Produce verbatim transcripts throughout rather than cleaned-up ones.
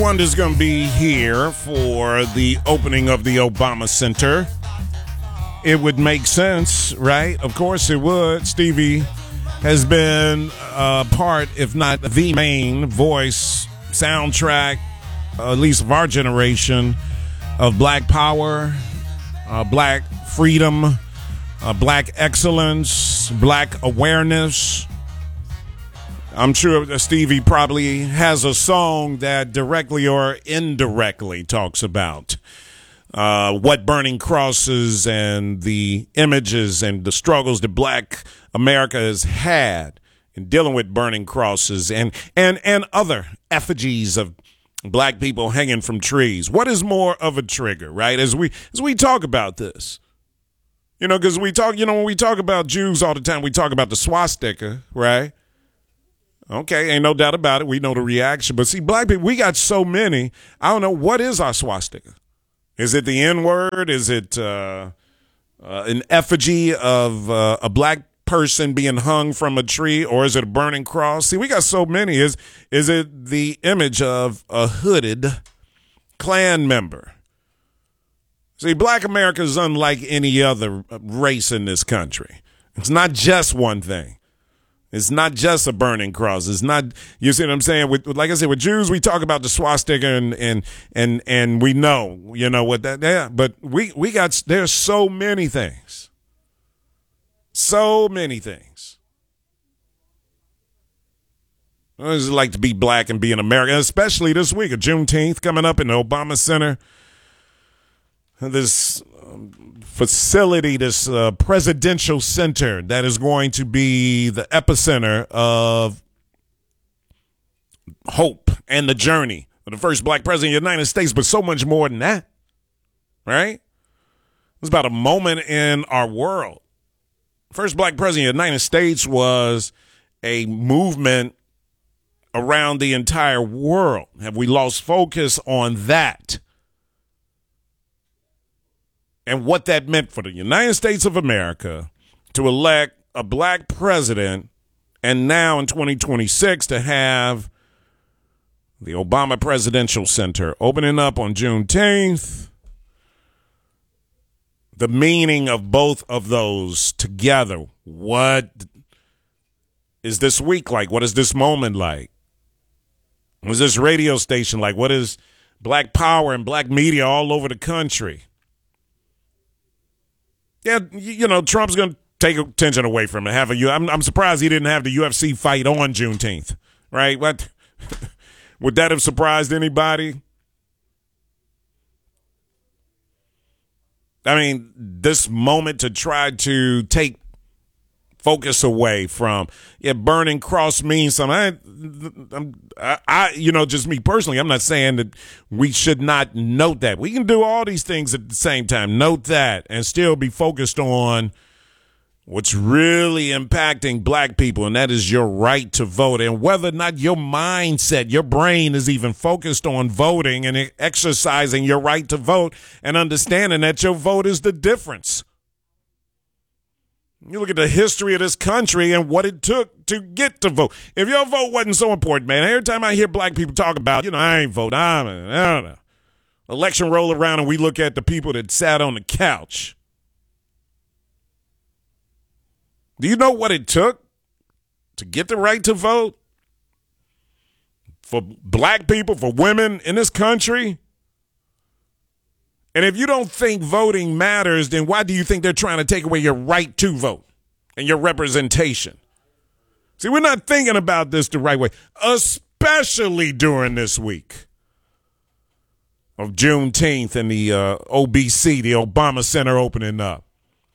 Wonder's going to be here for the opening of the Obama Center. It would make sense, right? Of course it would. Stevie has been a part, if not the main voice, soundtrack, uh, at least of our generation, of Black Power, uh, Black freedom, uh, Black excellence, Black awareness. I'm sure that Stevie probably has a song that directly or indirectly talks about uh, what burning crosses and the images and the struggles that Black America has had in dealing with burning crosses and and and other effigies of Black people hanging from trees. What is more of a trigger, right? As we as we talk about this, you know, because we talk, you know, when we talk about Jews all the time, we talk about the swastika, right? Okay, ain't no doubt about it. We know the reaction. But see, Black people, we got so many. I don't know. What is our swastika? Is it the N-word? Is it uh, uh, an effigy of uh, a Black person being hung from a tree? Or is it a burning cross? See, we got so many. Is, is it the image of a hooded Klan member? See, Black America is unlike any other race in this country. It's not just one thing. It's not just a burning cross. It's not, you see what I'm saying? With, like I said, with Jews, we talk about the swastika and and and and we know, you know what that, yeah. But we we got, there's so many things, so many things. What is it like to be Black and be an American, especially this week of Juneteenth coming up in the Obama Center? This um, facility, this uh, presidential center that is going to be the epicenter of hope and the journey of the first Black president of the United States, but so much more than that, right? It's about a moment in our world. First Black president of the United States was a movement around the entire world. Have we lost focus on that? And what that meant for the United States of America to elect a Black president, and now in twenty twenty-six to have the Obama Presidential Center opening up on Juneteenth. The meaning of both of those together. What is this week like? What is this moment like? What is this radio station like? What is Black power and Black media all over the country? Yeah, you know, Trump's going to take attention away from it. Have a, I'm, I'm surprised he didn't have the U F C fight on Juneteenth, right? What would that have surprised anybody? I mean, this moment to try to take focus away from, yeah, burning cross means something. I, I, I, you know, just me personally, I'm not saying that we should not note that. We can do all these things at the same time, note that, and still be focused on what's really impacting Black people, and that is your right to vote, and whether or not your mindset, your brain is even focused on voting and exercising your right to vote and understanding that your vote is the difference. You look at the history of this country and what it took to get to vote. If your vote wasn't so important, man, every time I hear Black people talk about, you know, I ain't vote, I'm, I don't know. Election roll around and we look at the people that sat on the couch. Do you know what it took to get the right to vote? For Black people, for women in this country? And if you don't think voting matters, then why do you think they're trying to take away your right to vote and your representation? See, we're not thinking about this the right way, especially during this week of Juneteenth and the uh, O B C, the Obama Center opening up.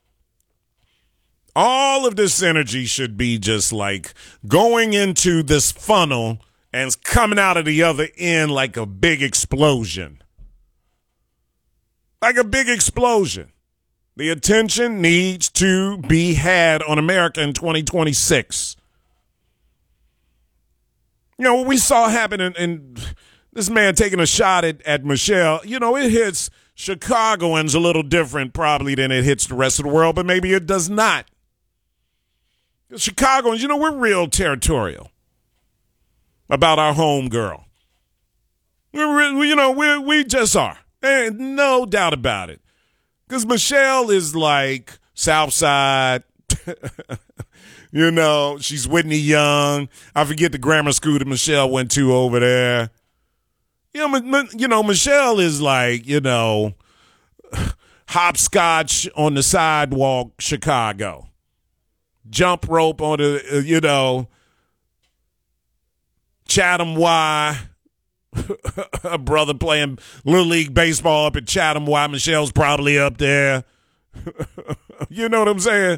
All of this energy should be just like going into this funnel and coming out of the other end like a big explosion. Like a big explosion. The attention needs to be had on America in twenty twenty-six. You know, what we saw happen in, in this man taking a shot at, at Michelle, you know, it hits Chicagoans a little different probably than it hits the rest of the world, but maybe it does not. Chicagoans, you know, we're real territorial about our home girl. We're, you know, we we just are. Ain't no doubt about it. Because Michelle is like Southside. You know, she's Whitney Young. I forget the grammar school that Michelle went to over there. You know, you know, Michelle is like, you know, hopscotch on the sidewalk, Chicago. Jump rope on the, you know, Chatham Y. A brother playing Little League Baseball up at Chatham Y. Michelle's probably up there. You know what I'm saying?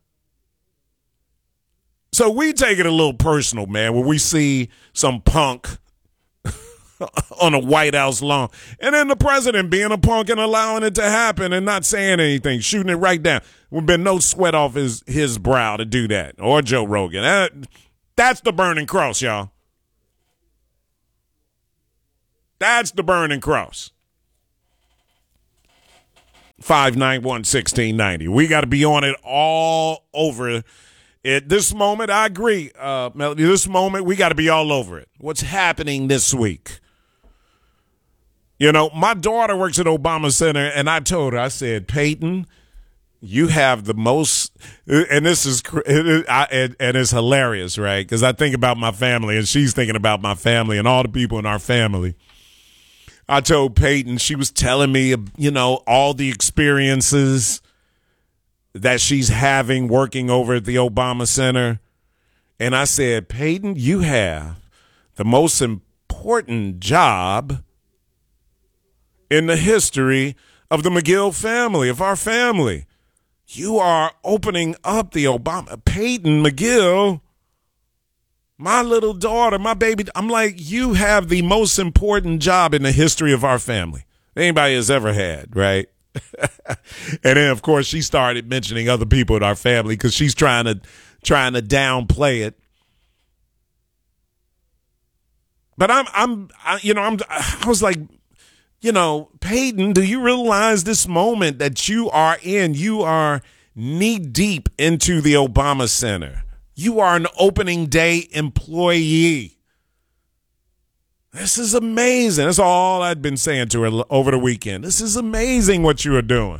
So we take it a little personal, man, when we see some punk on a White House lawn. And then the president being a punk and allowing it to happen and not saying anything, shooting it right down. There's been no sweat off his, his brow to do that. Or Joe Rogan. That, that's the burning cross, y'all. That's the burning cross. five nine one, one six nine zero. We got to be on it all over at this moment. I agree, uh, Melody. This moment, we got to be all over it. What's happening this week? You know, my daughter works at Obama Center, and I told her, I said, Peyton, you have the most, and this is, and, and it's hilarious, right? Because I think about my family, and she's thinking about my family and all the people in our family. I told Peyton, she was telling me, you know, all the experiences that she's having working over at the Obama Center. And I said, Peyton, you have the most important job in the history of the McGill family, of our family. You are opening up the Obama. Peyton McGill, my little daughter, my baby. I'm like, you have the most important job in the history of our family anybody has ever had, right? And then, of course, she started mentioning other people in our family because she's trying to trying to downplay it. But I'm, I'm, I, you know, I'm, I was like, you know, Peyton, do you realize this moment that you are in? You are knee deep into the Obama Center. You are an opening day employee. This is amazing. That's all I'd been saying to her over the weekend. This is amazing what you are doing.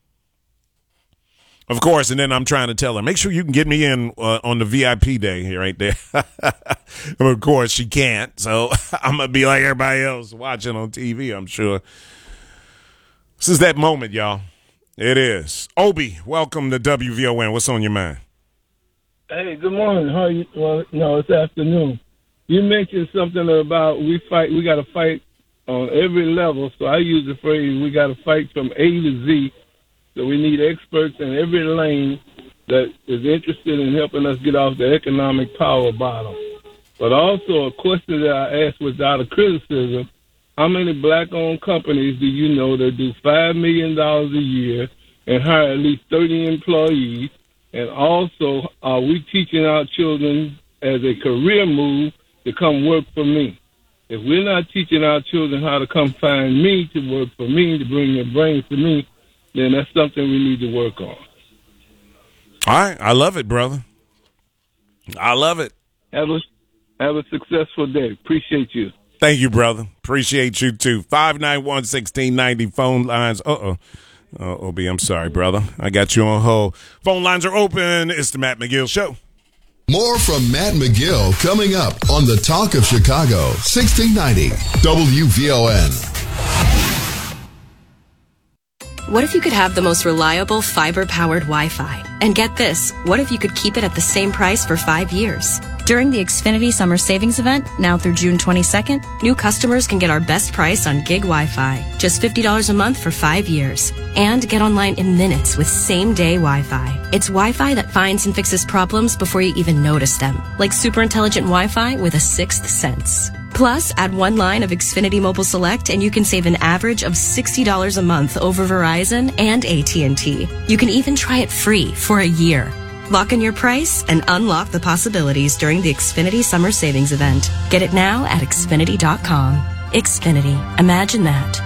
Of course, and then I'm trying to tell her, make sure you can get me in uh, on the V I P day right there. Of course, she can't, so I'm going to be like everybody else watching on T V, I'm sure. This is that moment, y'all. It is. Obi, welcome to W V O N. What's on your mind? Hey, good morning. How are you? Well, no, it's afternoon. You mentioned something about we fight. We got to fight on every level. So I use the phrase we got to fight from A to Z. So we need experts in every lane that is interested in helping us get off the economic power bottom. But also a question that I asked without a criticism: how many black-owned companies do you know that do five million dollars a year and hire at least thirty employees? And also, are we teaching our children as a career move to come work for me? If we're not teaching our children how to come find me to work for me, to bring their brains to me, then that's something we need to work on. All right. I love it, brother. I love it. Have a, have a successful day. Appreciate you. Thank you, brother. Appreciate you, too. five nine one, one six nine zero phone lines. Uh-oh. Uh, O B, I'm sorry, brother. I got you on hold. Phone lines are open. It's the Matt McGill Show. More from Matt McGill coming up on the Talk of Chicago, sixteen ninety W V O N. What if you could have the most reliable fiber-powered Wi-Fi? And get this, what if you could keep it at the same price for five years? During the Xfinity Summer Savings Event, now through June twenty-second, new customers can get our best price on gig Wi-Fi, just fifty dollars a month for five years. And get online in minutes with same-day Wi-Fi. It's Wi-Fi that finds and fixes problems before you even notice them, like super intelligent Wi-Fi with a sixth sense. Plus, add one line of Xfinity Mobile Select and you can save an average of sixty dollars a month over Verizon and A T and T. You can even try it free for a year. Lock in your price and unlock the possibilities during the Xfinity Summer Savings Event. Get it now at Xfinity dot com. Xfinity. Imagine that.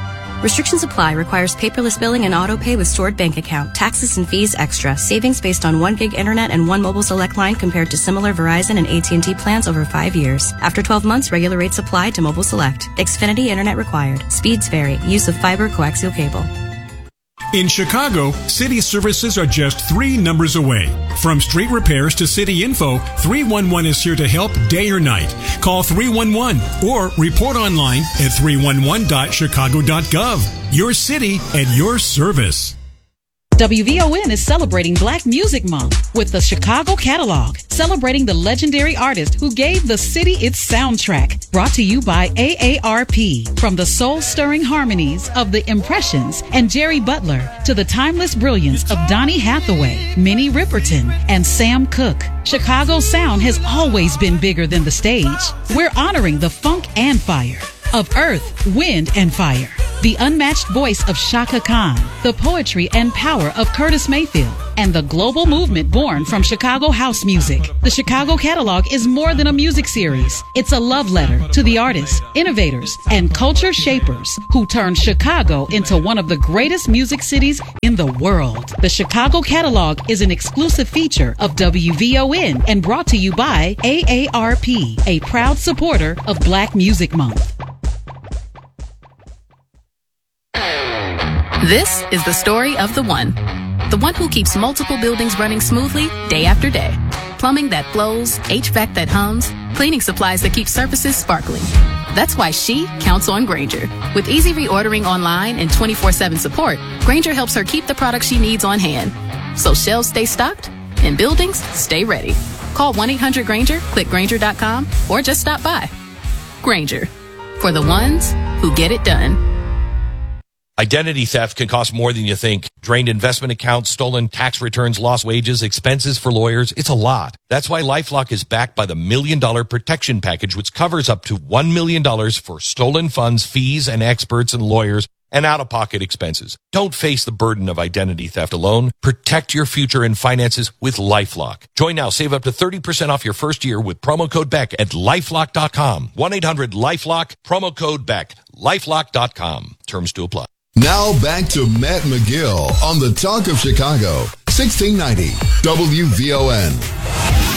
Restrictions apply. Requires paperless billing and auto pay with stored bank account. Taxes and fees extra. Savings based on one gig internet and one mobile select line compared to similar Verizon and A T and T plans over five years. After twelve months, regular rates apply to mobile select. Xfinity internet required. Speeds vary. Use of fiber coaxial cable. In Chicago, city services are just three numbers away. From street repairs to city info, three one one is here to help day or night. Call three one one or report online at three one one dot chicago dot gov. Your city at your service. W V O N is celebrating Black Music Month with the Chicago Catalog, celebrating the legendary artist who gave the city its soundtrack. Brought to you by A A R P. From the soul-stirring harmonies of The Impressions and Jerry Butler to the timeless brilliance of Donny Hathaway, Minnie Riperton, and Sam Cooke, Chicago sound has always been bigger than the stage. We're honoring the funk and fire of earth, wind, and fire. The unmatched voice of Shaka Khan, the poetry and power of Curtis Mayfield, and the global movement born from Chicago house music. The Chicago Catalog is more than a music series. It's a love letter to the artists, innovators, and culture shapers who turned Chicago into one of the greatest music cities in the world. The Chicago Catalog is an exclusive feature of W V O N and brought to you by A A R P, a proud supporter of Black Music Month. This is the story of the one. The one who keeps multiple buildings running smoothly day after day. Plumbing that flows, H V A C that hums, cleaning supplies that keep surfaces sparkling. That's why she counts on Grainger. With easy reordering online and twenty-four seven support, Grainger helps her keep the products she needs on hand. So shelves stay stocked and buildings stay ready. Call one eight hundred Grainger, click Grainger dot com, or just stop by. Grainger. For the ones who get it done. Identity theft can cost more than you think. Drained investment accounts, stolen tax returns, lost wages, expenses for lawyers. It's a lot. That's why LifeLock is backed by the Million Dollar Protection Package, which covers up to one million dollars for stolen funds, fees, and experts and lawyers, and out-of-pocket expenses. Don't face the burden of identity theft alone. Protect your future and finances with LifeLock. Join now. Save up to thirty percent off your first year with promo code Beck at lifelock dot com. one eight hundred LifeLock, promo code Beck, lifelock dot com. Terms to apply. Now back to Matt McGill on the Talk of Chicago, sixteen ninety W V O N.